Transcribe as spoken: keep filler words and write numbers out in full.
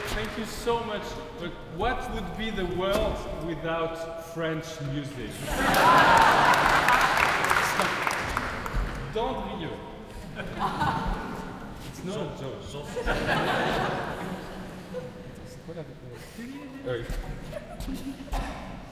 Thank you so much. But what would be the world without French music? Don't riez. It's not a joke. C'est quoi la... Euh, oui.